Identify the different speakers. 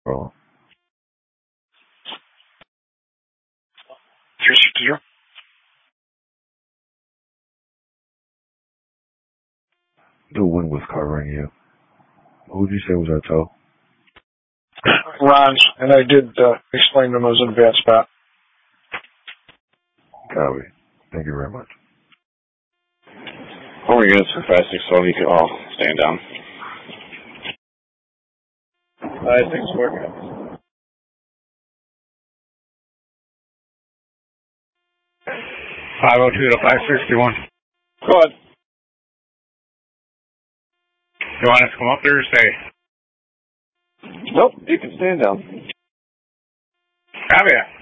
Speaker 1: Roll.
Speaker 2: 360.
Speaker 1: The wind was covering you. Who did you say was at tow?
Speaker 2: Ron's, and I did explain to him as an advanced spot.
Speaker 1: Copy. Thank you very much.
Speaker 3: 4 units for 561, you can all stand down. 564.
Speaker 4: 502 to 561.
Speaker 3: Go ahead.
Speaker 4: You want us to come up there or stay?
Speaker 3: Nope, you can stand down.
Speaker 4: Copy.